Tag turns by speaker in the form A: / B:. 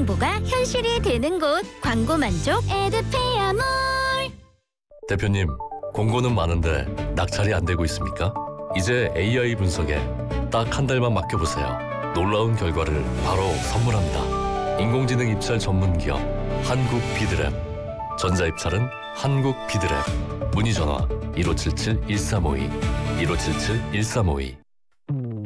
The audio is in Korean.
A: 정보가 현실이 되는 곳. 광고 만족 에드페아몰.
B: 대표님, 공고는 많은데 낙찰이 안 되고 있습니까? 이제 AI 분석에 딱 한 달만 맡겨보세요. 놀라운 결과를 바로 선물합니다. 인공지능 입찰 전문 기업 한국비드랩. 전자입찰은 한국비드랩. 문의 전화 1577-1352 1577-1352